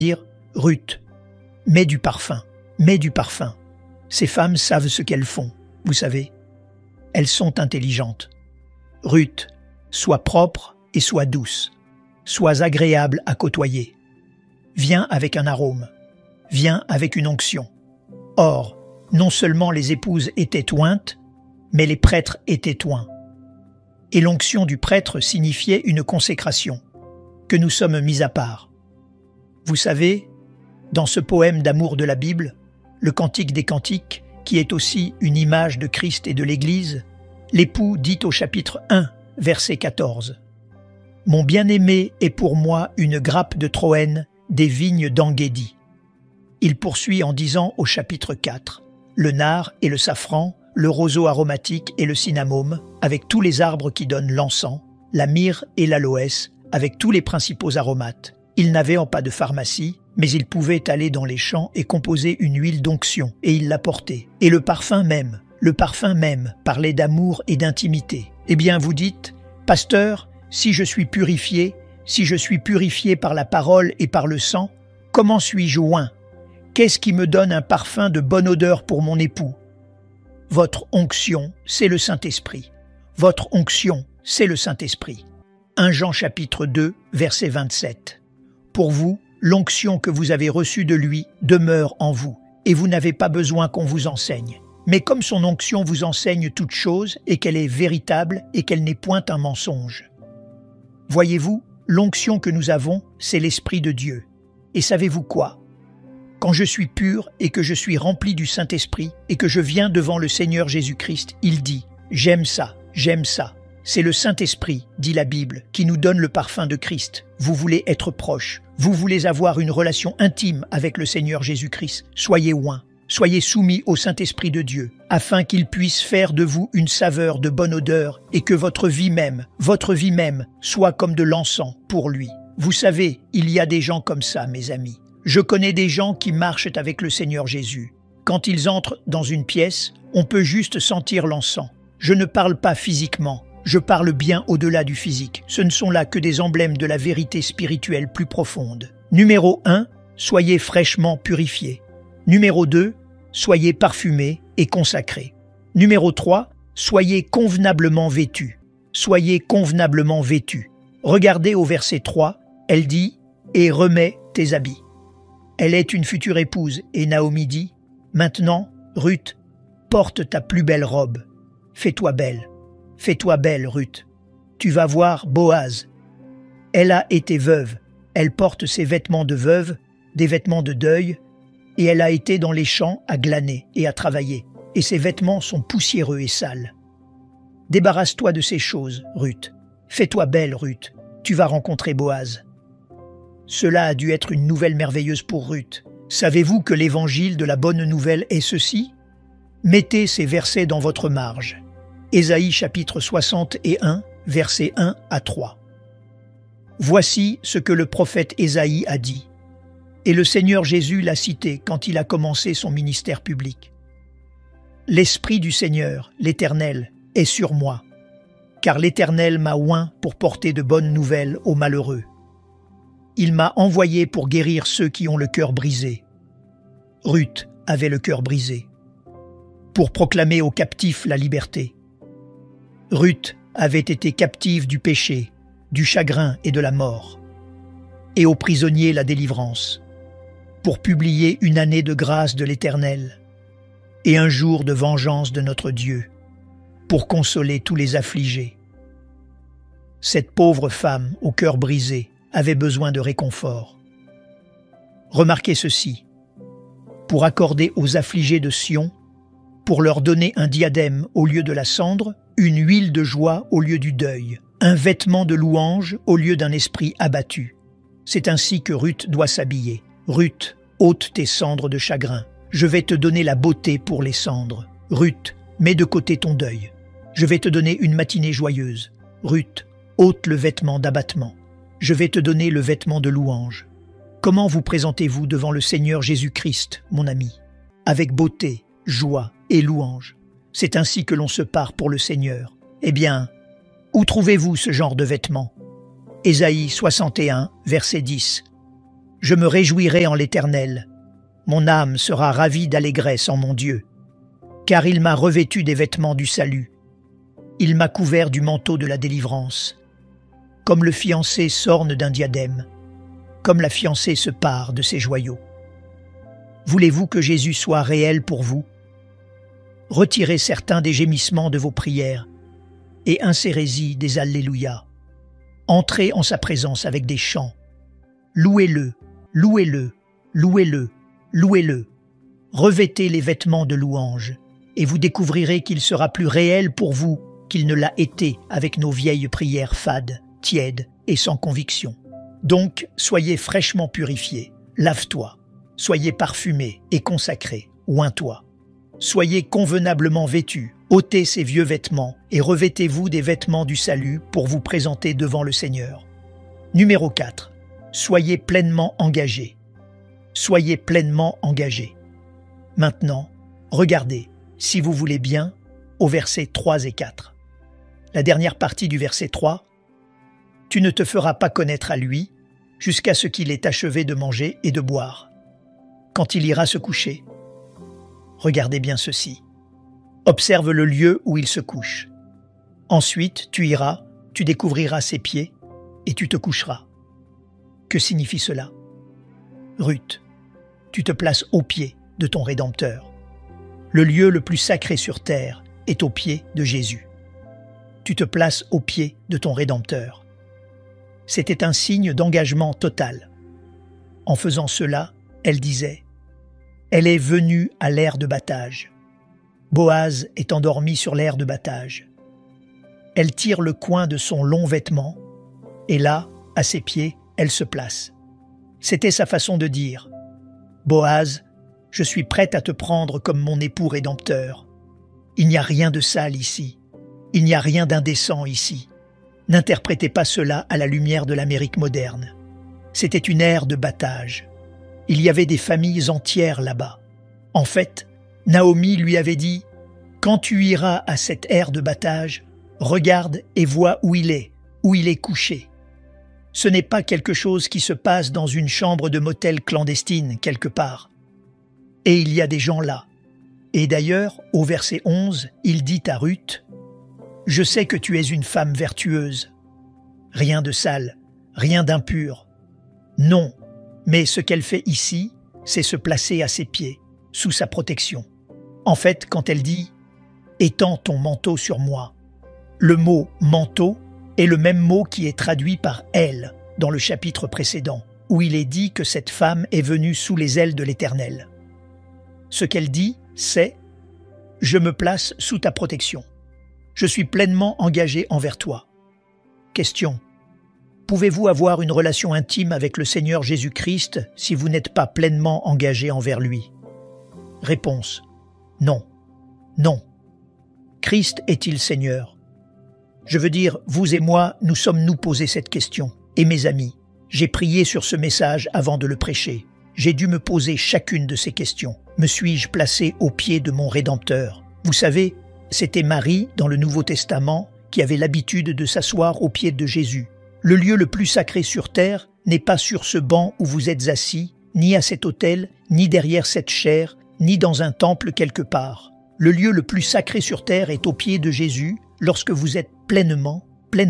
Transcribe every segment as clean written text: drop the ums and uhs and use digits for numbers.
dire « Ruth, mets du parfum, mets du parfum ». Ces femmes savent ce qu'elles font, vous savez. Elles sont intelligentes. Ruth, sois propre et sois douce. Sois agréable à côtoyer. Viens avec un arôme. Viens avec une onction. Or, non seulement les épouses étaient ointes, mais les prêtres étaient oints. Et l'onction du prêtre signifiait une consécration, que nous sommes mis à part. Vous savez, dans ce poème d'amour de la Bible, le Cantique des Cantiques, qui est aussi une image de Christ et de l'Église, l'époux dit au chapitre 1, verset 14 « Mon bien-aimé est pour moi une grappe de Troène, des vignes d'Enguédi. » Il poursuit en disant au chapitre 4 « Le nard et le safran, le roseau aromatique et le cinnamome, avec tous les arbres qui donnent l'encens, la myrrhe et l'aloès, avec tous les principaux aromates. Il n'avait pas de pharmacie, mais il pouvait aller dans les champs et composer une huile d'onction, et il l'apportait. Et le parfum même, parlait d'amour et d'intimité. Eh bien, vous dites, « Pasteur, si je suis purifié par la parole et par le sang, comment suis-je oint? Qu'est-ce qui me donne un parfum de bonne odeur pour mon époux? » Votre onction, c'est le Saint-Esprit. Votre onction, c'est le Saint-Esprit. 1 Jean chapitre 2, verset 27. Pour vous, l'onction que vous avez reçue de lui demeure en vous, et vous n'avez pas besoin qu'on vous enseigne. Mais comme son onction vous enseigne toute chose, et qu'elle est véritable, et qu'elle n'est point un mensonge. Voyez-vous, l'onction que nous avons, c'est l'Esprit de Dieu. Et savez-vous quoi? Quand je suis pur et que je suis rempli du Saint-Esprit, et que je viens devant le Seigneur Jésus-Christ, il dit « J'aime ça, j'aime ça ». C'est le Saint-Esprit, dit la Bible, qui nous donne le parfum de Christ. Vous voulez être proche, vous voulez avoir une relation intime avec le Seigneur Jésus-Christ. Soyez oints, soyez soumis au Saint-Esprit de Dieu, afin qu'il puisse faire de vous une saveur de bonne odeur et que votre vie même, soit comme de l'encens pour lui. Vous savez, il y a des gens comme ça, mes amis. Je connais des gens qui marchent avec le Seigneur Jésus. Quand ils entrent dans une pièce, on peut juste sentir l'encens. Je ne parle pas physiquement. Je parle bien au-delà du physique. Ce ne sont là que des emblèmes de la vérité spirituelle plus profonde. Numéro 1, soyez fraîchement purifiés. Numéro 2, soyez parfumés et consacrés. Numéro 3, soyez convenablement vêtus. Soyez convenablement vêtus. Regardez au verset 3, elle dit « Et remets tes habits ». Elle est une future épouse et Naomi dit « Maintenant, Ruth, porte ta plus belle robe. Fais-toi belle. Fais-toi belle, Ruth. Tu vas voir Boaz. Elle a été veuve. Elle porte ses vêtements de veuve, des vêtements de deuil, et elle a été dans les champs à glaner et à travailler, et ses vêtements sont poussiéreux et sales. Débarrasse-toi de ces choses, Ruth. Fais-toi belle, Ruth. Tu vas rencontrer Boaz. » Cela a dû être une nouvelle merveilleuse pour Ruth. Savez-vous que l'évangile de la bonne nouvelle est ceci? Mettez ces versets dans votre marge. Ésaïe chapitre 61, versets 1 à 3. Voici ce que le prophète Ésaïe a dit. Et le Seigneur Jésus l'a cité quand il a commencé son ministère public. L'Esprit du Seigneur, l'Éternel, est sur moi, car l'Éternel m'a oint pour porter de bonnes nouvelles aux malheureux. Il m'a envoyé pour guérir ceux qui ont le cœur brisé. Ruth avait le cœur brisé. Pour proclamer aux captifs la liberté. Ruth avait été captive du péché, du chagrin et de la mort, et aux prisonniers la délivrance, pour publier une année de grâce de l'Éternel et un jour de vengeance de notre Dieu, pour consoler tous les affligés. Cette pauvre femme au cœur brisé avait besoin de réconfort. Remarquez ceci, pour accorder aux affligés de Sion, pour leur donner un diadème au lieu de la cendre, une huile de joie au lieu du deuil, un vêtement de louange au lieu d'un esprit abattu. C'est ainsi que Ruth doit s'habiller. Ruth, ôte tes cendres de chagrin. Je vais te donner la beauté pour les cendres. Ruth, mets de côté ton deuil. Je vais te donner une matinée joyeuse. Ruth, ôte le vêtement d'abattement. Je vais te donner le vêtement de louange. Comment vous présentez-vous devant le Seigneur Jésus-Christ, mon ami? Avec beauté, joie et louange. C'est ainsi que l'on se pare pour le Seigneur. Eh bien, où trouvez-vous ce genre de vêtements? Ésaïe 61, verset 10. Je me réjouirai en l'Éternel. Mon âme sera ravie d'allégresse en mon Dieu. Car il m'a revêtu des vêtements du salut. Il m'a couvert du manteau de la délivrance. Comme le fiancé s'orne d'un diadème, comme la fiancée se pare de ses joyaux. Voulez-vous que Jésus soit réel pour vous? Retirez certains des gémissements de vos prières et insérez-y des Alléluia. Entrez en sa présence avec des chants. Louez-le, louez-le, louez-le, louez-le. Revêtez les vêtements de louange et vous découvrirez qu'il sera plus réel pour vous qu'il ne l'a été avec nos vieilles prières fades, tièdes et sans conviction. Donc, soyez fraîchement purifiés, lave-toi, soyez parfumés et consacrés, oins-toi. Soyez convenablement vêtus, ôtez ces vieux vêtements et revêtez-vous des vêtements du salut pour vous présenter devant le Seigneur. Numéro 4. Soyez pleinement engagés. Soyez pleinement engagés. Maintenant, regardez, si vous voulez bien, aux versets 3 et 4. La dernière partie du verset 3. « Tu ne te feras pas connaître à lui jusqu'à ce qu'il ait achevé de manger et de boire. Quand il ira se coucher. » Regardez bien ceci. Observe le lieu où il se couche. Ensuite, tu iras, tu découvriras ses pieds et tu te coucheras. Que signifie cela? Ruth, tu te places aux pieds de ton Rédempteur. Le lieu le plus sacré sur terre est aux pieds de Jésus. Tu te places aux pieds de ton Rédempteur. C'était un signe d'engagement total. En faisant cela, elle disait « Elle est venue à l'aire de battage. Boaz est endormi sur l'aire de battage. » Elle tire le coin de son long vêtement et là, à ses pieds, elle se place. C'était sa façon de dire « Boaz, je suis prête à te prendre comme mon époux rédempteur. Il n'y a rien de sale ici. Il n'y a rien d'indécent ici. N'interprétez pas cela à la lumière de l'Amérique moderne. C'était une ère de battage. Il y avait des familles entières là-bas. En fait, Naomi lui avait dit « Quand tu iras à cette ère de battage, regarde et vois où il est couché. Ce n'est pas quelque chose qui se passe dans une chambre de motel clandestine quelque part. Et il y a des gens là. Et d'ailleurs, au verset 11, il dit à Ruth « Je sais que tu es une femme vertueuse. Rien de sale, rien d'impur. Non, mais ce qu'elle fait ici, c'est se placer à ses pieds, sous sa protection. En fait, quand elle dit « Étends ton manteau sur moi », le mot « manteau » est le même mot qui est traduit par « elle » dans le chapitre précédent, où il est dit que cette femme est venue sous les ailes de l'Éternel. Ce qu'elle dit, c'est « Je me place sous ta protection. Je suis pleinement engagé envers toi. » Question. Pouvez-vous avoir une relation intime avec le Seigneur Jésus-Christ si vous n'êtes pas pleinement engagé envers lui? Réponse. Non. Non. Christ est-il Seigneur? Je veux dire, vous et moi, nous sommes-nous posé cette question. Et mes amis, j'ai prié sur ce message avant de le prêcher. J'ai dû me poser chacune de ces questions. Me suis-je placé aux pieds de mon Rédempteur? Vous savez, c'était Marie, dans le Nouveau Testament, qui avait l'habitude de s'asseoir aux pieds de Jésus. Le lieu le plus sacré sur terre n'est pas sur ce banc où vous êtes assis, ni à cet autel, ni derrière cette chaire, ni dans un temple quelque part. Le lieu le plus sacré sur terre est aux pieds de Jésus lorsque vous êtes pleinement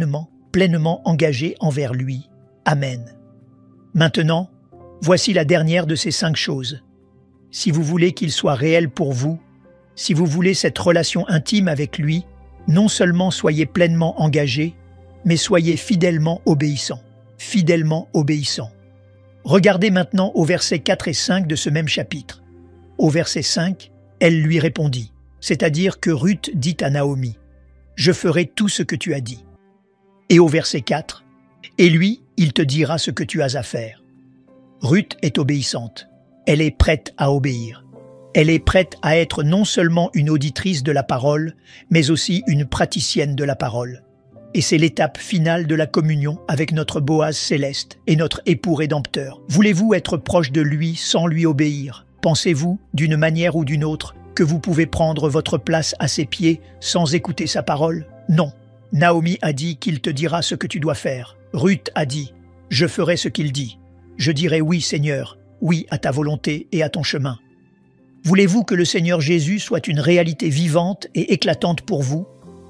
engagé envers lui. Amen. Maintenant, voici la dernière de ces 5 choses. Si vous voulez qu'il soit réel pour vous, si vous voulez cette relation intime avec lui, non seulement soyez pleinement engagé, mais soyez fidèlement obéissant. Fidèlement obéissant. Regardez maintenant au verset 4 et 5 de ce même chapitre. Au verset 5, elle lui répondit, c'est-à-dire que Ruth dit à Naomi, « Je ferai tout ce que tu as dit. » Et au verset 4, « Et lui, il te dira ce que tu as à faire. » Ruth est obéissante. Elle est prête à obéir. Elle est prête à être non seulement une auditrice de la parole, mais aussi une praticienne de la parole. Et c'est l'étape finale de la communion avec notre Boaz céleste et notre époux rédempteur. Voulez-vous être proche de lui sans lui obéir? Pensez-vous, d'une manière ou d'une autre, que vous pouvez prendre votre place à ses pieds sans écouter sa parole? Non. Naomi a dit qu'il te dira ce que tu dois faire. Ruth a dit « Je ferai ce qu'il dit ». Je dirai oui, Seigneur, oui à ta volonté et à ton chemin. Voulez-vous que le Seigneur Jésus soit une réalité vivante et éclatante pour vous?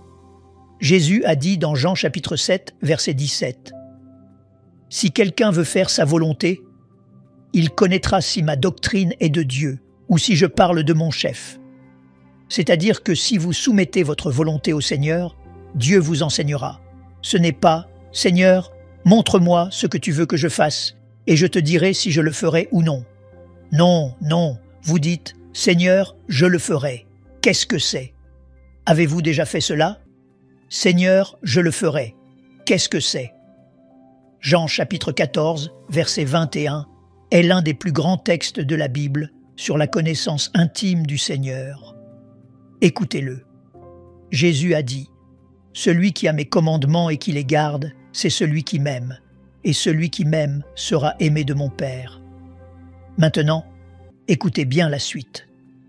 Jésus a dit dans Jean chapitre 7, verset 17, « Si quelqu'un veut faire sa volonté, il connaîtra si ma doctrine est de Dieu ou si je parle de mon chef. » C'est-à-dire que si vous soumettez votre volonté au Seigneur, Dieu vous enseignera. Ce n'est pas « Seigneur, montre-moi ce que tu veux que je fasse et je te dirai si je le ferai ou non. » Non, non, vous dites « Seigneur, je le ferai. Qu'est-ce que c'est? Avez-vous déjà fait cela? Seigneur, je le ferai. Qu'est-ce que c'est? Jean chapitre 14, verset 21 est l'un des plus grands textes de la Bible sur la connaissance intime du Seigneur. Écoutez-le. Jésus a dit « Celui qui a mes commandements et qui les garde, c'est celui qui m'aime, et celui qui m'aime sera aimé de mon Père. » Maintenant, écoutez bien la suite.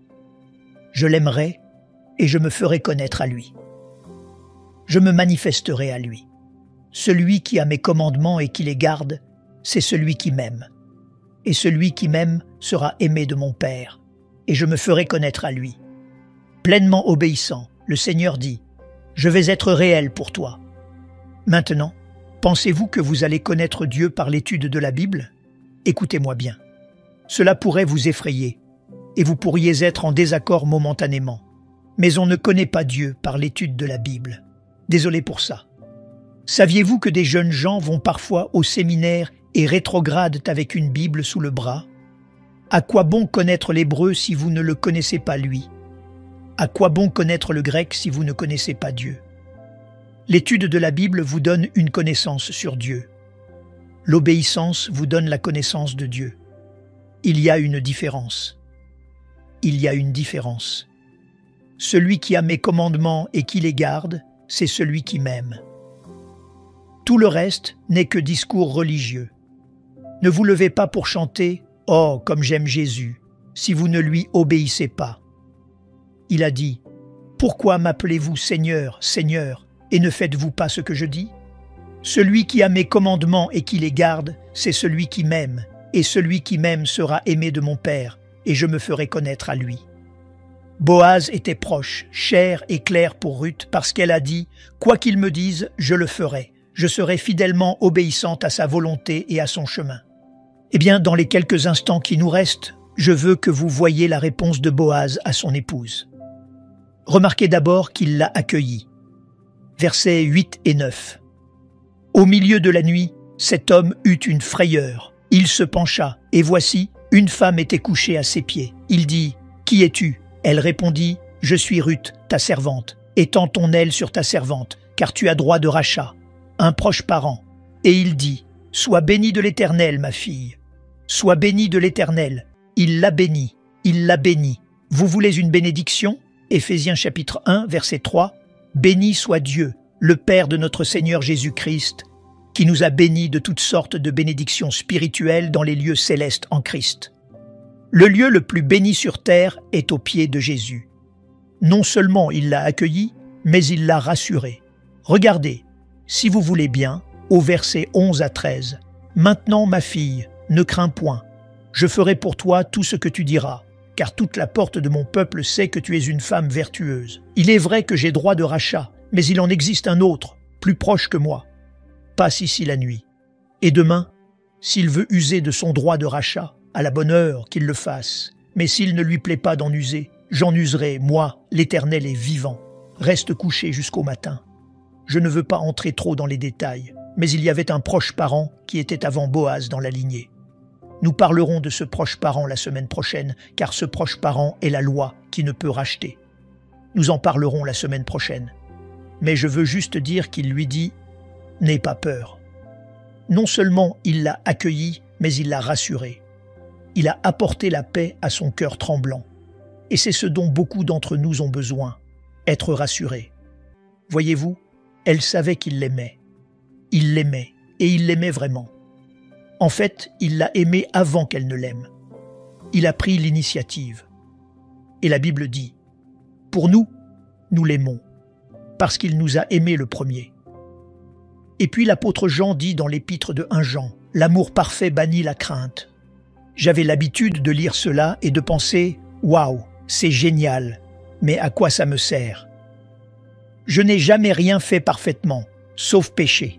« Je l'aimerai et je me ferai connaître à lui. Je me manifesterai à lui. Celui qui a mes commandements et qui les garde, c'est celui qui m'aime. Et celui qui m'aime sera aimé de mon Père, et je me ferai connaître à lui. » Pleinement obéissant, le Seigneur dit « Je vais être réel pour toi. » Maintenant, pensez-vous que vous allez connaître Dieu par l'étude de la Bible? Écoutez-moi bien. Cela pourrait vous effrayer, et vous pourriez être en désaccord momentanément. Mais on ne connaît pas Dieu par l'étude de la Bible. Désolé pour ça. Saviez-vous que des jeunes gens vont parfois au séminaire et rétrogradent avec une Bible sous le bras? À quoi bon connaître l'hébreu si vous ne le connaissez pas lui? À quoi bon connaître le grec si vous ne connaissez pas Dieu? L'étude de la Bible vous donne une connaissance sur Dieu. L'obéissance vous donne la connaissance de Dieu. Il y a une différence. Il y a une différence. Celui qui a mes commandements et qui les garde, c'est celui qui m'aime. Tout le reste n'est que discours religieux. Ne vous levez pas pour chanter « Oh, comme j'aime Jésus » si vous ne lui obéissez pas. Il a dit « Pourquoi m'appelez-vous Seigneur, Seigneur, et ne faites-vous pas ce que je dis? Celui qui a mes commandements et qui les garde, c'est celui qui m'aime, et celui qui m'aime sera aimé de mon Père, et je me ferai connaître à lui. » Boaz était proche, cher et clair pour Ruth parce qu'elle a dit « Quoi qu'il me dise, je le ferai. Je serai fidèlement obéissante à sa volonté et à son chemin. » Eh bien, dans les quelques instants qui nous restent, je veux que vous voyiez la réponse de Boaz à son épouse. Remarquez d'abord qu'il l'a accueillie. Versets 8 et 9. « Au milieu de la nuit, cet homme eut une frayeur. Il se pencha, et voici, une femme était couchée à ses pieds. Il dit « Qui es-tu » Elle répondit « Je suis Ruth, ta servante. Étends ton aile sur ta servante, car tu as droit de rachat. » Un proche parent. Et il dit « Sois bénie de l'Éternel, ma fille. Sois bénie de l'Éternel. » Il l'a bénie. Il l'a bénie. Vous voulez une bénédiction? Éphésiens chapitre 1, verset 3. Béni soit Dieu, le Père de notre Seigneur Jésus-Christ, qui nous a bénis de toutes sortes de bénédictions spirituelles dans les lieux célestes en Christ. Le lieu le plus béni sur terre est aux pieds de Jésus. Non seulement il l'a accueilli, mais il l'a rassuré. Regardez, si vous voulez bien, au verset 11 à 13. « Maintenant, ma fille, ne crains point. Je ferai pour toi tout ce que tu diras, car toute la porte de mon peuple sait que tu es une femme vertueuse. Il est vrai que j'ai droit de rachat, mais il en existe un autre, plus proche que moi. Passe ici la nuit. Et demain, s'il veut user de son droit de rachat, à la bonne heure qu'il le fasse. Mais s'il ne lui plaît pas d'en user, j'en userai, moi, l'Éternel est vivant. Reste couché jusqu'au matin. Je ne veux pas entrer trop dans les détails, mais il y avait un proche parent qui était avant Boaz dans la lignée. Nous parlerons de ce proche parent la semaine prochaine, car ce proche parent est la loi qui ne peut racheter. Nous en parlerons la semaine prochaine. Mais je veux juste dire qu'il lui dit « N'aie pas peur ». Non seulement il l'a accueilli, mais il l'a rassuré. Il a apporté la paix à son cœur tremblant. Et c'est ce dont beaucoup d'entre nous ont besoin, être rassurés. Voyez-vous, elle savait qu'il l'aimait. Il l'aimait, et il l'aimait vraiment. En fait, il l'a aimée avant qu'elle ne l'aime. Il a pris l'initiative. Et la Bible dit, « Pour nous, nous l'aimons, parce qu'il nous a aimés le premier. » Et puis l'apôtre Jean dit dans l'épître de 1 Jean, L'amour parfait bannit la crainte. J'avais l'habitude de lire cela et de penser « Waouh, c'est génial, mais à quoi ça me sert ?» Je n'ai jamais rien fait parfaitement, sauf pécher.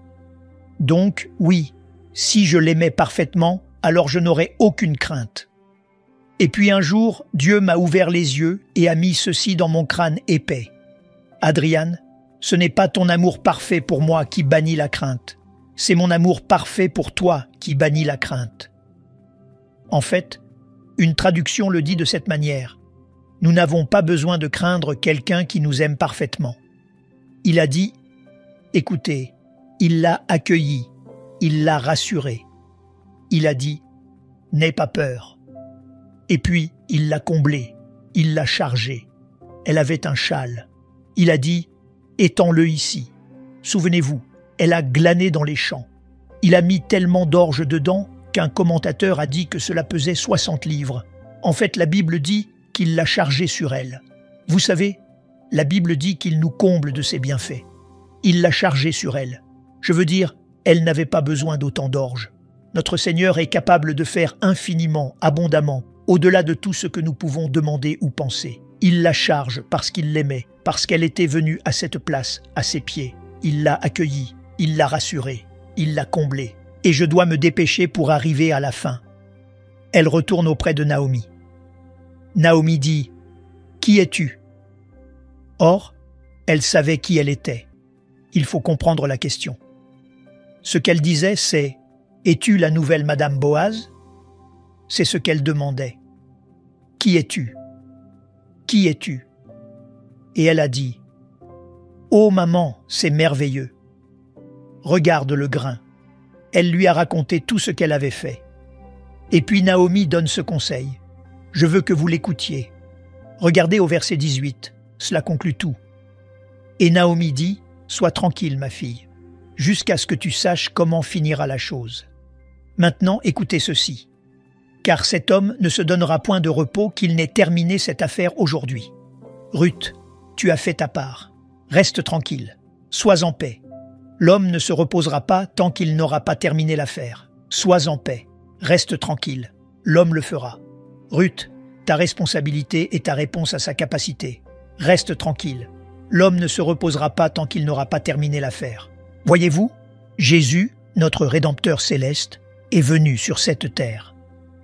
Donc, oui, si je l'aimais parfaitement, alors je n'aurais aucune crainte. Et puis un jour, Dieu m'a ouvert les yeux et a mis ceci dans mon crâne épais. Adrian, ce n'est pas ton amour parfait pour moi qui bannit la crainte. C'est mon amour parfait pour toi qui bannit la crainte. En fait, une traduction le dit de cette manière. Nous n'avons pas besoin de craindre quelqu'un qui nous aime parfaitement. Il a dit, écoutez, il l'a accueilli, il l'a rassuré. Il a dit, n'aie pas peur. Et puis, il l'a comblé, il l'a chargé. Elle avait un châle. Il a dit, étends-le ici. Souvenez-vous, elle a glané dans les champs. Il a mis tellement d'orge dedans qu'un commentateur a dit que cela pesait 60 livres. En fait, la Bible dit qu'il l'a chargé sur elle. Vous savez, la Bible dit qu'il nous comble de ses bienfaits. Il l'a chargé sur elle. Je veux dire, elle n'avait pas besoin d'autant d'orge. Notre Seigneur est capable de faire infiniment, abondamment, au-delà de tout ce que nous pouvons demander ou penser. Il la charge parce qu'il l'aimait, parce qu'elle était venue à cette place, à ses pieds. Il l'a accueillie, il l'a rassurée, il l'a comblée. Et je dois me dépêcher pour arriver à la fin. Elle retourne auprès de Naomi. Naomi dit « Qui es-tu » Or, elle savait qui elle était. Il faut comprendre la question. Ce qu'elle disait, c'est « Es-tu la nouvelle Madame Boaz ?» C'est ce qu'elle demandait. « Qui es-tu » Qui es-tu » Et elle a dit « Oh maman, c'est merveilleux. Regarde le grain. » Elle lui a raconté tout ce qu'elle avait fait. Et puis Naomi donne ce conseil. Je veux que vous l'écoutiez. Regardez au verset 18, cela conclut tout. Et Naomi dit, sois tranquille ma fille, jusqu'à ce que tu saches comment finira la chose. Maintenant écoutez ceci. Car cet homme ne se donnera point de repos qu'il n'ait terminé cette affaire aujourd'hui. Ruth, tu as fait ta part. Reste tranquille. Sois en paix. L'homme ne se reposera pas tant qu'il n'aura pas terminé l'affaire. Sois en paix. Reste tranquille. L'homme le fera. Ruth, ta responsabilité est ta réponse à sa capacité. Reste tranquille. L'homme ne se reposera pas tant qu'il n'aura pas terminé l'affaire. Voyez-vous, Jésus, notre Rédempteur céleste, est venu sur cette terre.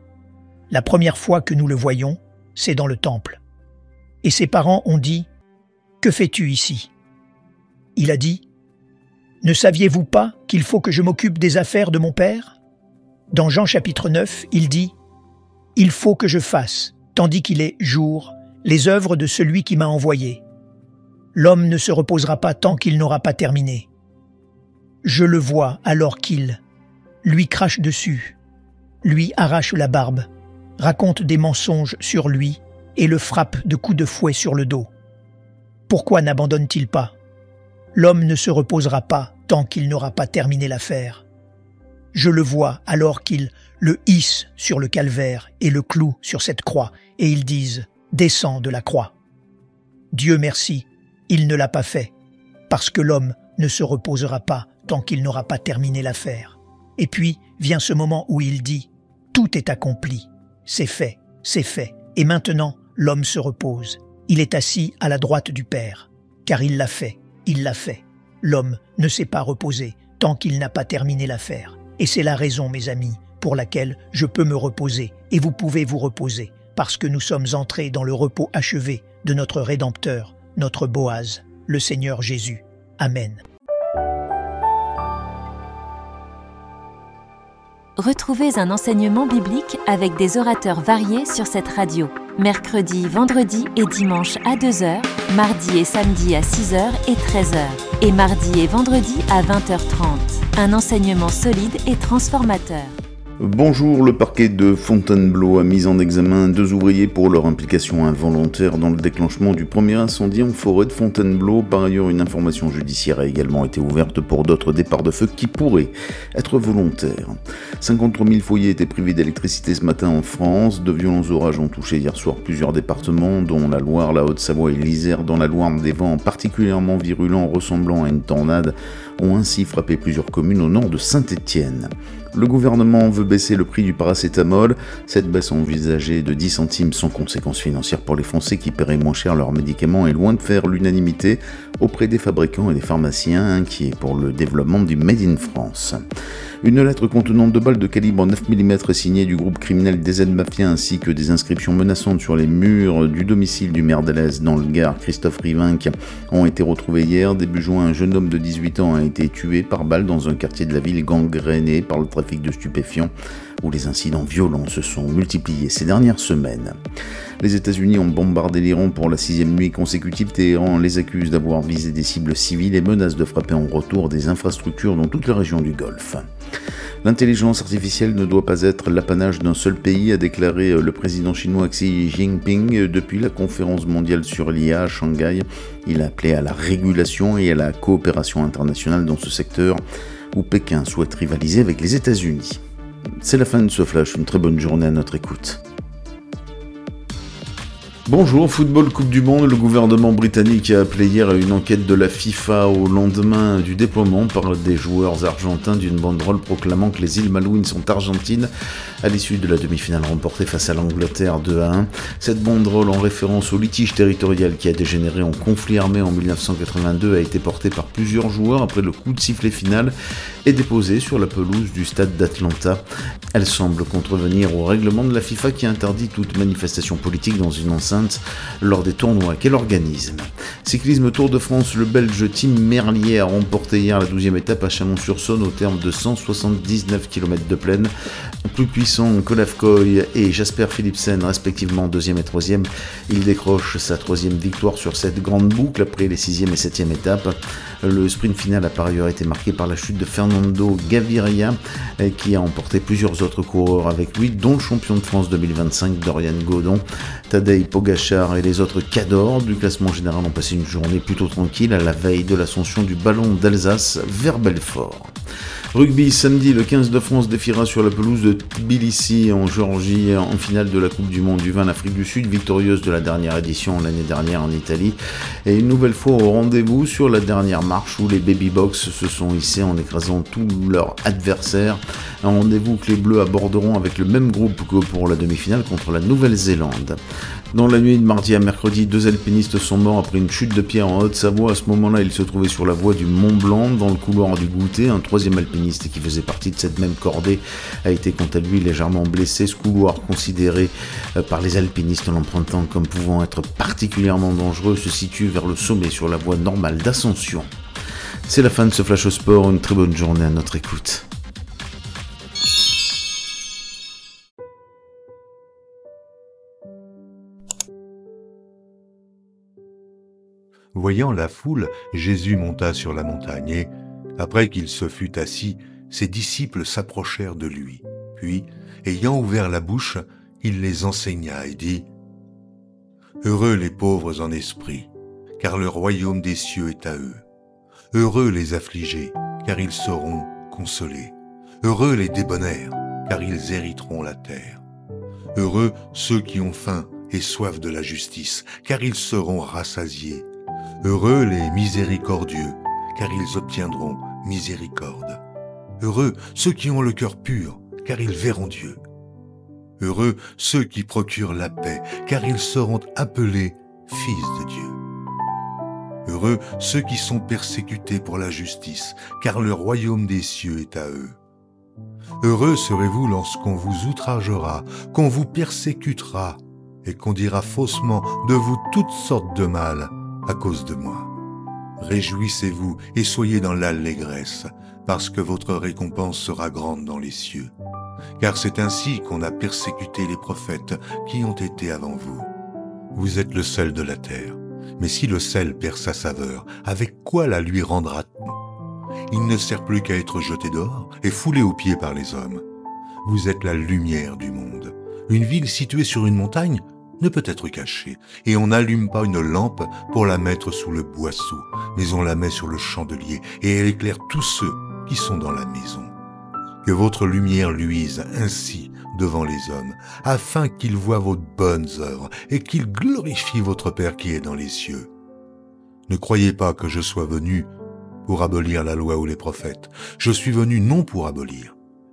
La première fois que nous le voyons, c'est dans le temple. Et ses parents ont dit « Que fais-tu ici ?» Il a dit « Ne saviez-vous pas qu'il faut que je m'occupe des affaires de mon Père ?» Dans Jean chapitre 9, il dit « Il faut que je fasse, tandis qu'il est jour, les œuvres de celui qui m'a envoyé. L'homme ne se reposera pas tant qu'il n'aura pas terminé. Je le vois alors qu'il lui crache dessus, lui arrache la barbe, raconte des mensonges sur lui et le frappe de coups de fouet sur le dos. Pourquoi n'abandonne-t-il pas ? L'homme ne se reposera pas tant qu'il n'aura pas terminé l'affaire. Je le vois alors qu'ils le hissent sur le calvaire et le clouent sur cette croix, et ils disent « Descends de la croix ». Dieu merci, il ne l'a pas fait, parce que l'homme ne se reposera pas tant qu'il n'aura pas terminé l'affaire. Et puis vient ce moment où il dit « Tout est accompli, c'est fait, et maintenant l'homme se repose. Il est assis à la droite du Père, car il l'a fait. Il l'a fait. L'homme ne s'est pas reposé tant qu'il n'a pas terminé l'affaire. Et c'est la raison, mes amis, pour laquelle je peux me reposer et vous pouvez vous reposer, parce que nous sommes entrés dans le repos achevé de notre Rédempteur, notre Boaz, le Seigneur Jésus. Amen. Retrouvez un enseignement biblique avec des orateurs variés sur cette radio. Mercredi, vendredi et dimanche à 2h, mardi et samedi à 6h et 13h, et mardi et vendredi à 20h30. Un enseignement solide et transformateur. Bonjour, le parquet de Fontainebleau a mis en examen 2 ouvriers pour leur implication involontaire dans le déclenchement du premier incendie en forêt de Fontainebleau. Par ailleurs, une information judiciaire a également été ouverte pour d'autres départs de feu qui pourraient être volontaires. 53 000 foyers étaient privés d'électricité ce matin en France. De violents orages ont touché hier soir plusieurs départements, dont la Loire, la Haute-Savoie et l'Isère. Dans la Loire, des vents particulièrement virulents ressemblant à une tornade ont ainsi frappé plusieurs communes au nord de Saint-Étienne. Le gouvernement veut baisser le prix du paracétamol. Cette baisse envisagée de 10 centimes sans conséquences financières pour les Français qui paieraient moins cher leurs médicaments est loin de faire l'unanimité auprès des fabricants et des pharmaciens inquiets pour le développement du Made in France. Une lettre contenant 2 balles de calibre 9 mm signée du groupe criminel DZ Mafia ainsi que des inscriptions menaçantes sur les murs du domicile du maire d'Alès dans le Gard, Christophe Rivinck, ont été retrouvées hier. Début juin, un jeune homme de 18 ans a été tué par balle dans un quartier de la ville gangréné par le trafic de stupéfiants où les incidents violents se sont multipliés ces dernières semaines. Les États-Unis ont bombardé l'Iran pour la 6e nuit consécutive. Téhéran les accuse d'avoir visé des cibles civiles et menace de frapper en retour des infrastructures dans toute la région du Golfe. L'intelligence artificielle ne doit pas être l'apanage d'un seul pays, a déclaré le président chinois Xi Jinping depuis la conférence mondiale sur l'IA à Shanghai. Il a appelé à la régulation et à la coopération internationale dans ce secteur où Pékin souhaite rivaliser avec les États-Unis. C'est la fin de ce flash, une très bonne journée à notre écoute. Bonjour, football Coupe du Monde. Le gouvernement britannique a appelé hier à une enquête de la FIFA au lendemain du déploiement par des joueurs argentins d'une banderole proclamant que les îles Malouines sont argentines à l'issue de la demi-finale remportée face à l'Angleterre 2-1. Cette banderole, en référence au litige territorial qui a dégénéré en conflit armé en 1982, a été portée par plusieurs joueurs après le coup de sifflet final et déposée sur la pelouse du stade d'Atlanta. Elle semble contrevenir au règlement de la FIFA qui interdit toute manifestation politique dans une enceinte lors des tournois qu'elle organise. Cyclisme Tour de France, le Belge Tim Merlier a remporté hier la 12e étape à Chalon-sur-Saône au terme de 179 km de plaine. Plus puissant que Lafcoy et Jasper Philipsen, respectivement 2e et 3e, il décroche sa 3e victoire sur cette grande boucle après les 6e et 7e étapes. Le sprint final a par ailleurs été marqué par la chute de Fernando Gaviria qui a emporté plusieurs autres coureurs avec lui, dont le champion de France 2025 Dorian Godon. Tadej Pogačar et les autres cadors du classement général ont passé une journée plutôt tranquille à la veille de l'ascension du ballon d'Alsace vers Belfort. Rugby, samedi, le 15 de France défiera sur la pelouse de Tbilissi en Géorgie en finale de la Coupe du Monde du vin d'Afrique du Sud, victorieuse de la dernière édition l'année dernière en Italie. Et une nouvelle fois au rendez-vous sur la dernière marche où les Baby Box se sont hissés en écrasant tous leurs adversaires. Un rendez-vous que les Bleus aborderont avec le même groupe que pour la demi-finale contre la Nouvelle-Zélande. Dans la nuit de mardi à mercredi, 2 alpinistes sont morts après une chute de pierre en Haute-Savoie. À ce moment-là, ils se trouvaient sur la voie du Mont Blanc, dans le couloir du Goûter. Un 3e alpiniste qui faisait partie de cette même cordée a été quant à lui légèrement blessé. Ce couloir, considéré par les alpinistes en l'empruntant comme pouvant être particulièrement dangereux, se situe vers le sommet sur la voie normale d'ascension. C'est la fin de ce Flash au Sport. Une très bonne journée à notre écoute. Voyant la foule, Jésus monta sur la montagne et, après qu'il se fut assis, ses disciples s'approchèrent de lui. Puis, ayant ouvert la bouche, il les enseigna et dit « Heureux les pauvres en esprit, car le royaume des cieux est à eux. Heureux les affligés, car ils seront consolés. Heureux les débonnaires, car ils hériteront la terre. Heureux ceux qui ont faim et soif de la justice, car ils seront rassasiés. Heureux les miséricordieux, car ils obtiendront miséricorde. Heureux ceux qui ont le cœur pur, car ils verront Dieu. Heureux ceux qui procurent la paix, car ils seront appelés fils de Dieu. Heureux ceux qui sont persécutés pour la justice, car le royaume des cieux est à eux. Heureux serez-vous lorsqu'on vous outragera, qu'on vous persécutera, et qu'on dira faussement de vous toutes sortes de mal à cause de moi. Réjouissez-vous et soyez dans l'allégresse, parce que votre récompense sera grande dans les cieux. Car c'est ainsi qu'on a persécuté les prophètes qui ont été avant vous. Vous êtes le sel de la terre, mais si le sel perd sa saveur, avec quoi la lui rendra-t-on ? Il ne sert plus qu'à être jeté dehors et foulé aux pieds par les hommes. Vous êtes la lumière du monde. Une ville située sur une montagne ne peut être cachée, et on n'allume pas une lampe pour la mettre sous le boisseau, mais on la met sur le chandelier, et elle éclaire tous ceux qui sont dans la maison. Que votre lumière luise ainsi devant les hommes, afin qu'ils voient vos bonnes œuvres, et qu'ils glorifient votre Père qui est dans les cieux. Ne croyez pas que je sois venu pour abolir la loi ou les prophètes. Je suis venu non pour abolir,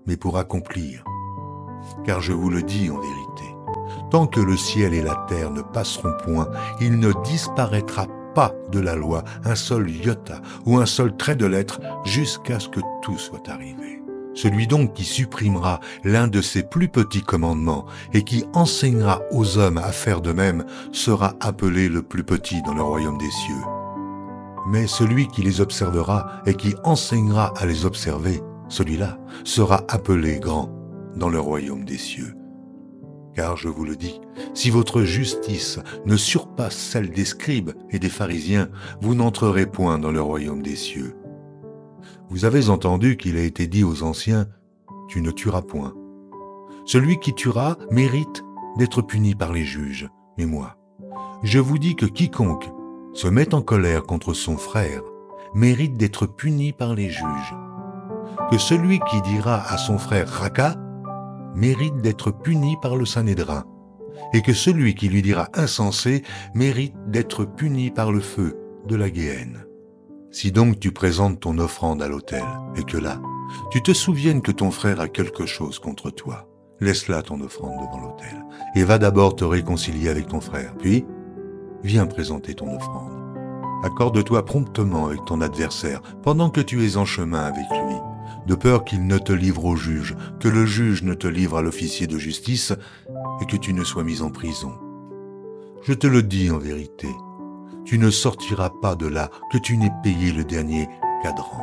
mais pour accomplir. Car je vous le dis en vérité, tant que le ciel et la terre ne passeront point, il ne disparaîtra pas de la loi un seul iota ou un seul trait de lettre jusqu'à ce que tout soit arrivé. Celui donc qui supprimera l'un de ces plus petits commandements et qui enseignera aux hommes à faire de même sera appelé le plus petit dans le royaume des cieux. Mais celui qui les observera et qui enseignera à les observer, celui-là sera appelé grand dans le royaume des cieux. Car je vous le dis, si votre justice ne surpasse celle des scribes et des pharisiens, vous n'entrerez point dans le royaume des cieux. Vous avez entendu qu'il a été dit aux anciens, « Tu ne tueras point ». Celui qui tuera mérite d'être puni par les juges. Mais moi, je vous dis que quiconque se met en colère contre son frère mérite d'être puni par les juges. Que celui qui dira à son frère « Raka » mérite d'être puni par le Sanhédrin, et que celui qui lui dira « insensé » mérite d'être puni par le feu de la Guéhenne. Si donc tu présentes ton offrande à l'autel, et que là, tu te souviennes que ton frère a quelque chose contre toi, laisse là ton offrande devant l'autel, et va d'abord te réconcilier avec ton frère, puis viens présenter ton offrande. Accorde-toi promptement avec ton adversaire pendant que tu es en chemin avec lui, de peur qu'il ne te livre au juge, que le juge ne te livre à l'officier de justice, et que tu ne sois mis en prison. Je te le dis en vérité, tu ne sortiras pas de là que tu n'aies payé le dernier cadran.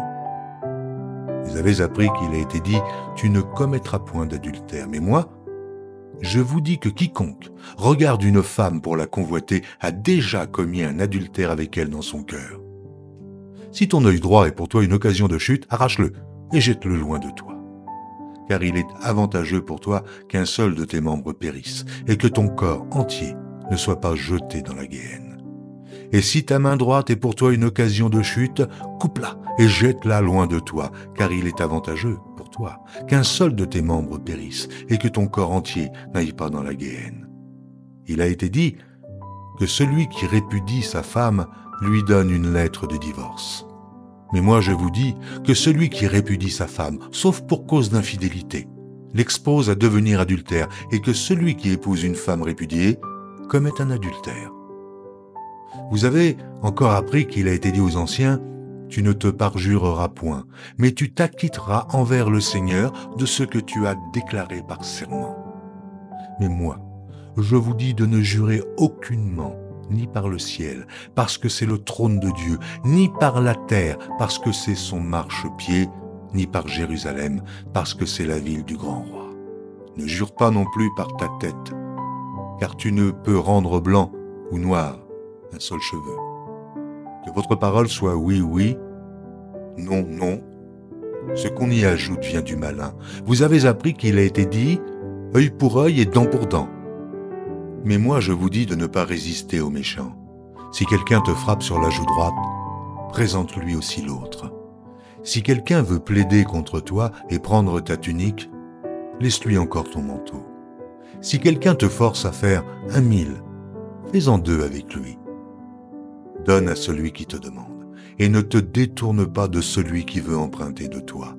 Vous avez appris qu'il a été dit, tu ne commettras point d'adultère. Mais moi, je vous dis que quiconque regarde une femme pour la convoiter a déjà commis un adultère avec elle dans son cœur. Si ton œil droit est pour toi une occasion de chute, arrache-le et jette-le loin de toi. Car il est avantageux pour toi qu'un seul de tes membres périsse et que ton corps entier ne soit pas jeté dans la Guéhenne. Et si ta main droite est pour toi une occasion de chute, coupe-la et jette-la loin de toi, car il est avantageux pour toi qu'un seul de tes membres périsse et que ton corps entier n'aille pas dans la Guéhenne. Il a été dit que celui qui répudie sa femme lui donne une lettre de divorce. Mais moi je vous dis que celui qui répudie sa femme, sauf pour cause d'infidélité, l'expose à devenir adultère, et que celui qui épouse une femme répudiée commet un adultère. Vous avez encore appris qu'il a été dit aux anciens, « Tu ne te parjureras point, mais tu t'acquitteras envers le Seigneur de ce que tu as déclaré par serment. » Mais moi, je vous dis de ne jurer aucunement, ni par le ciel, parce que c'est le trône de Dieu, ni par la terre, parce que c'est son marchepied, ni par Jérusalem, parce que c'est la ville du grand roi. Ne jure pas non plus par ta tête, car tu ne peux rendre blanc ou noir un seul cheveu. Que votre parole soit oui, oui, non, non. Ce qu'on y ajoute vient du malin. Vous avez appris qu'il a été dit « œil pour œil et dent pour dent ». Mais moi je vous dis de ne pas résister aux méchants. Si quelqu'un te frappe sur la joue droite, présente-lui aussi l'autre. Si quelqu'un veut plaider contre toi et prendre ta tunique, laisse-lui encore ton manteau. Si quelqu'un te force à faire 1000, fais-en 2 avec lui. Donne à celui qui te demande, et ne te détourne pas de celui qui veut emprunter de toi.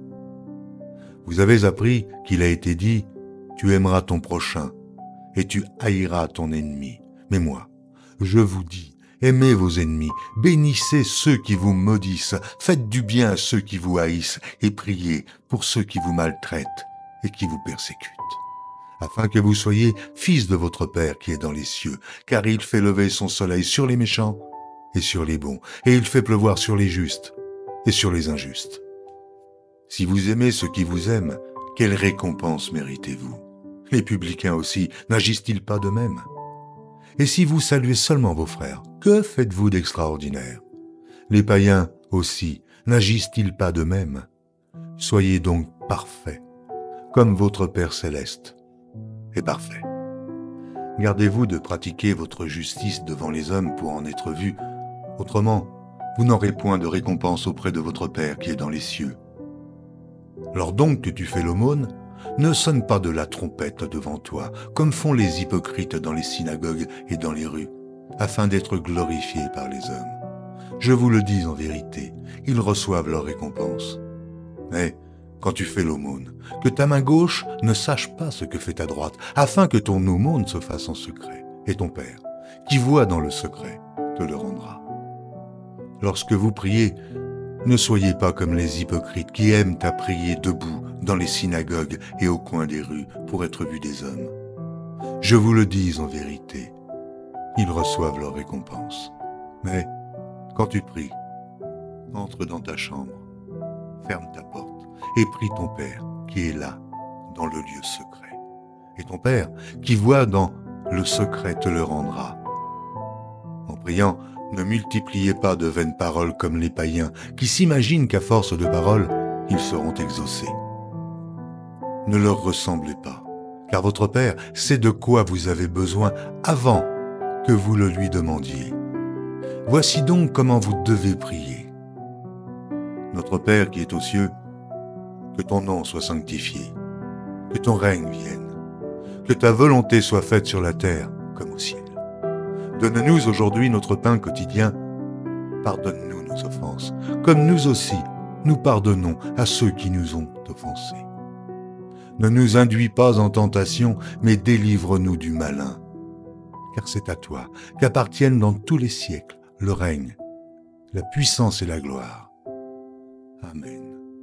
Vous avez appris qu'il a été dit, tu aimeras ton prochain, et tu haïras ton ennemi. Mais moi, je vous dis, aimez vos ennemis, bénissez ceux qui vous maudissent, faites du bien à ceux qui vous haïssent, et priez pour ceux qui vous maltraitent et qui vous persécutent, afin que vous soyez fils de votre Père qui est dans les cieux, car il fait lever son soleil sur les méchants et sur les bons, et il fait pleuvoir sur les justes et sur les injustes. Si vous aimez ceux qui vous aiment, quelle récompense méritez-vous? Les publicains aussi, n'agissent-ils pas de même? Et si vous saluez seulement vos frères, que faites-vous d'extraordinaire? Les païens aussi, n'agissent-ils pas de même? Soyez donc parfaits, comme votre Père céleste est parfait. Gardez-vous de pratiquer votre justice devant les hommes pour en être vus. Autrement, vous n'aurez point de récompense auprès de votre Père qui est dans les cieux. Lors donc que tu fais l'aumône, ne sonne pas de la trompette devant toi, comme font les hypocrites dans les synagogues et dans les rues, afin d'être glorifiés par les hommes. Je vous le dis en vérité, ils reçoivent leur récompense. Mais quand tu fais l'aumône, que ta main gauche ne sache pas ce que fait ta droite, afin que ton aumône se fasse en secret. Et ton Père, qui voit dans le secret, te le rendra. Lorsque vous priez, ne soyez pas comme les hypocrites qui aiment à prier debout dans les synagogues et au coin des rues pour être vus des hommes. Je vous le dis en vérité, ils reçoivent leur récompense. Mais quand tu pries, entre dans ta chambre, ferme ta porte et prie ton Père qui est là, dans le lieu secret. Et ton Père qui voit dans le secret te le rendra. En priant, ne multipliez pas de vaines paroles comme les païens qui s'imaginent qu'à force de paroles, ils seront exaucés. Ne leur ressemblez pas, car votre Père sait de quoi vous avez besoin avant que vous le lui demandiez. Voici donc comment vous devez prier. Notre Père qui est aux cieux, que ton nom soit sanctifié, que ton règne vienne, que ta volonté soit faite sur la terre comme au ciel. Donne-nous aujourd'hui notre pain quotidien. Pardonne-nous nos offenses, comme nous aussi, nous pardonnons à ceux qui nous ont offensés. Ne nous induis pas en tentation, mais délivre-nous du malin. Car c'est à toi qu'appartiennent dans tous les siècles le règne, la puissance et la gloire. Amen.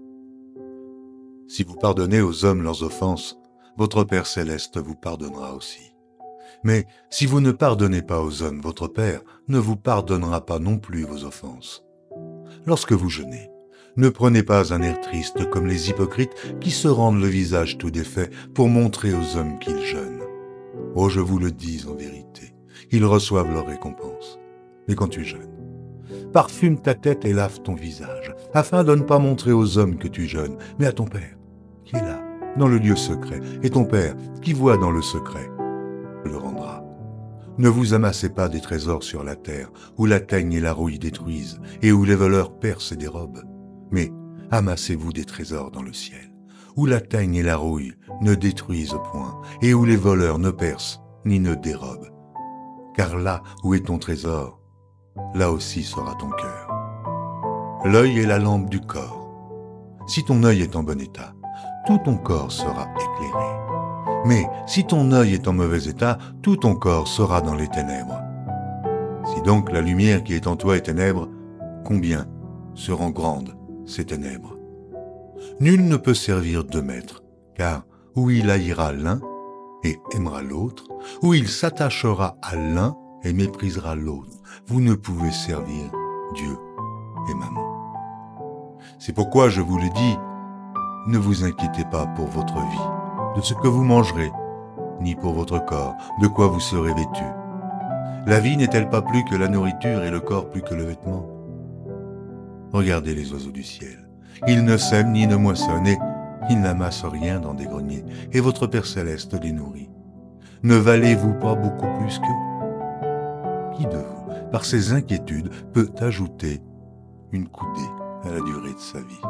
Si vous pardonnez aux hommes leurs offenses, votre Père céleste vous pardonnera aussi. Mais si vous ne pardonnez pas aux hommes, votre Père ne vous pardonnera pas non plus vos offenses. Lorsque vous jeûnez, ne prenez pas un air triste comme les hypocrites qui se rendent le visage tout défait pour montrer aux hommes qu'ils jeûnent. Oh, je vous le dis en vérité, ils reçoivent leur récompense. Mais quand tu jeûnes, parfume ta tête et lave ton visage, afin de ne pas montrer aux hommes que tu jeûnes, mais à ton Père, qui est là, dans le lieu secret, et ton Père, qui voit dans le secret, le rendra. Ne vous amassez pas des trésors sur la terre, où la teigne et la rouille détruisent, et où les voleurs percent et dérobent. Mais amassez-vous des trésors dans le ciel, où la teigne et la rouille ne détruisent point, et où les voleurs ne percent ni ne dérobent. Car là où est ton trésor, là aussi sera ton cœur. L'œil est la lampe du corps. Si ton œil est en bon état, tout ton corps sera éclairé. Mais si ton œil est en mauvais état, tout ton corps sera dans les ténèbres. Si donc la lumière qui est en toi est ténèbre, combien seront grandes ces ténèbres? Nul ne peut servir deux maîtres, car ou il haïra l'un et aimera l'autre, ou il s'attachera à l'un et méprisera l'autre. Vous ne pouvez servir Dieu et Mammon. C'est pourquoi je vous le dis, ne vous inquiétez pas pour votre vie, de ce que vous mangerez, ni pour votre corps, de quoi vous serez vêtus. La vie n'est-elle pas plus que la nourriture et le corps plus que le vêtement? Regardez les oiseaux du ciel. Ils ne sèment ni ne moissonnent et ils n'amassent rien dans des greniers, et votre Père céleste les nourrit. Ne valez-vous pas beaucoup plus qu'eux? Qui de vous, par ses inquiétudes, peut ajouter une coudée à la durée de sa vie?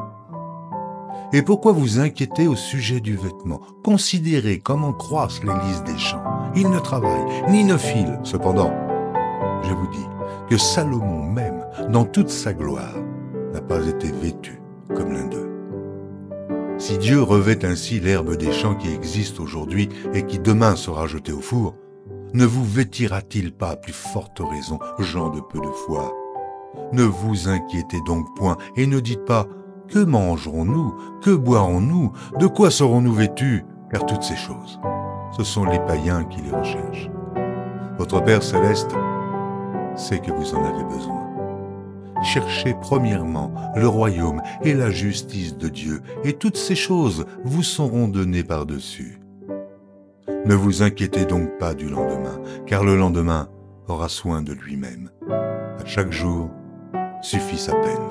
Et pourquoi vous inquiétez au sujet du vêtement? Considérez comment croissent les lys des champs. Ils ne travaillent, ni ne filent. Cependant, je vous dis que Salomon même, dans toute sa gloire, n'a pas été vêtu comme l'un d'eux. Si Dieu revêt ainsi l'herbe des champs qui existe aujourd'hui et qui demain sera jetée au four, ne vous vêtira-t-il pas à plus forte raison, gens de peu de foi? Ne vous inquiétez donc point et ne dites pas « Que mangerons-nous? Que boirons-nous? De quoi serons-nous vêtus ?» Car toutes ces choses, ce sont les païens qui les recherchent. Votre Père céleste sait que vous en avez besoin. Cherchez premièrement le royaume et la justice de Dieu, et toutes ces choses vous seront données par-dessus. Ne vous inquiétez donc pas du lendemain, car le lendemain aura soin de lui-même. À chaque jour suffit sa peine.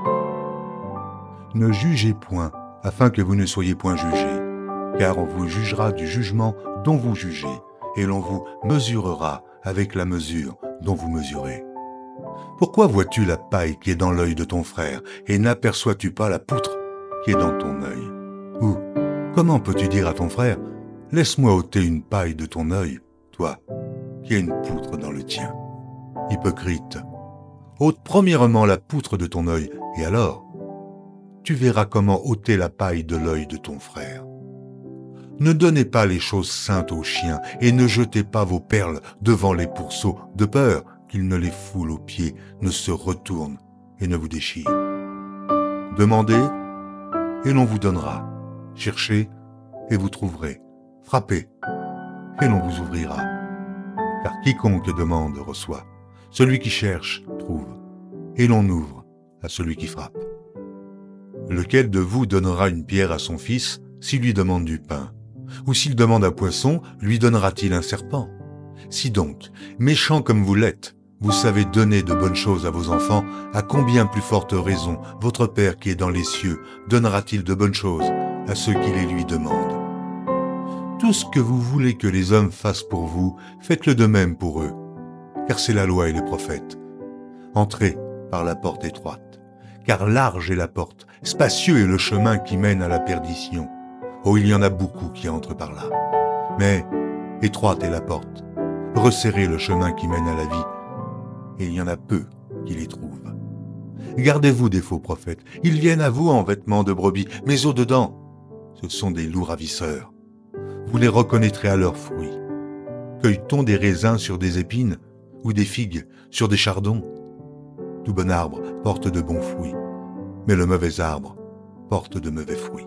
Ne jugez point, afin que vous ne soyez point jugés, car on vous jugera du jugement dont vous jugez, et l'on vous mesurera avec la mesure dont vous mesurez. Pourquoi vois-tu la paille qui est dans l'œil de ton frère, et n'aperçois-tu pas la poutre qui est dans ton œil? Ou, comment peux-tu dire à ton frère, « Laisse-moi ôter une paille de ton œil, toi, qui as une poutre dans le tien ?» Hypocrite, ôte premièrement la poutre de ton œil, et alors tu verras comment ôter la paille de l'œil de ton frère. Ne donnez pas les choses saintes aux chiens et ne jetez pas vos perles devant les pourceaux, de peur qu'ils ne les foulent aux pieds, ne se retournent et ne vous déchirent. Demandez et l'on vous donnera. Cherchez et vous trouverez. Frappez et l'on vous ouvrira. Car quiconque demande reçoit. Celui qui cherche trouve. Et l'on ouvre à celui qui frappe. Lequel de vous donnera une pierre à son fils s'il lui demande du pain? Ou s'il demande un poisson, lui donnera-t-il un serpent? Si donc, méchants comme vous l'êtes, vous savez donner de bonnes choses à vos enfants, à combien plus forte raison votre Père qui est dans les cieux donnera-t-il de bonnes choses à ceux qui les lui demandent? Tout ce que vous voulez que les hommes fassent pour vous, faites-le de même pour eux, car c'est la loi et les prophètes. Entrez par la porte étroite, car large est la porte, spacieux est le chemin qui mène à la perdition. Oh, il y en a beaucoup qui entrent par là. Mais étroite est la porte, resserrez le chemin qui mène à la vie, et il y en a peu qui les trouvent. Gardez-vous des faux prophètes, ils viennent à vous en vêtements de brebis, mais au-dedans, ce sont des loups ravisseurs. Vous les reconnaîtrez à leurs fruits. Cueille-t-on des raisins sur des épines, ou des figues sur des chardons? Tout bon arbre porte de bons fruits, mais le mauvais arbre porte de mauvais fruits.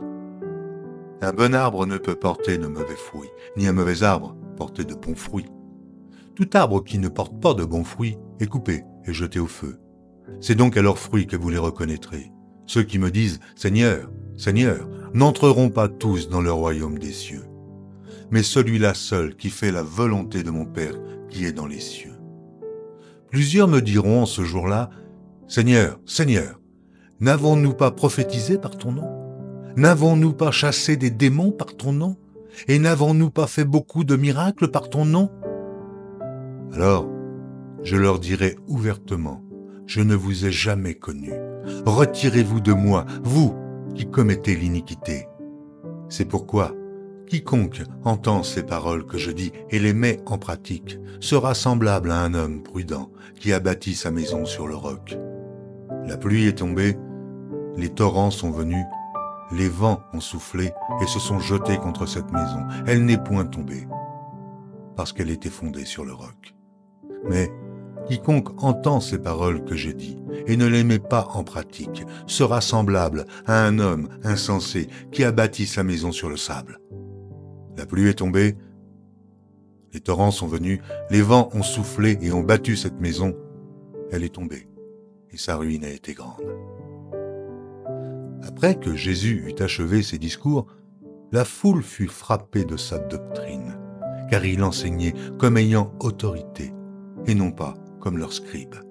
Un bon arbre ne peut porter de mauvais fruits, ni un mauvais arbre porter de bons fruits. Tout arbre qui ne porte pas de bons fruits est coupé et jeté au feu. C'est donc à leurs fruits que vous les reconnaîtrez. Ceux qui me disent « Seigneur, Seigneur » n'entreront pas tous dans le royaume des cieux, mais celui-là seul qui fait la volonté de mon Père qui est dans les cieux. Plusieurs me diront en ce jour-là « Seigneur, Seigneur, n'avons-nous pas prophétisé par ton nom? N'avons-nous pas chassé des démons par ton nom? Et n'avons-nous pas fait beaucoup de miracles par ton nom ?» Alors, je leur dirai ouvertement, je ne vous ai jamais connus. Retirez-vous de moi, vous qui commettez l'iniquité. C'est pourquoi, quiconque entend ces paroles que je dis et les met en pratique sera semblable à un homme prudent qui a bâti sa maison sur le roc. La pluie est tombée, les torrents sont venus, les vents ont soufflé et se sont jetés contre cette maison. Elle n'est point tombée, parce qu'elle était fondée sur le roc. Mais quiconque entend ces paroles que j'ai dites et ne les met pas en pratique sera semblable à un homme insensé qui a bâti sa maison sur le sable. La pluie est tombée, les torrents sont venus, les vents ont soufflé et ont battu cette maison. Elle est tombée et sa ruine a été grande. Après que Jésus eut achevé ses discours, la foule fut frappée de sa doctrine, car il enseignait comme ayant autorité, et non pas comme leurs scribes.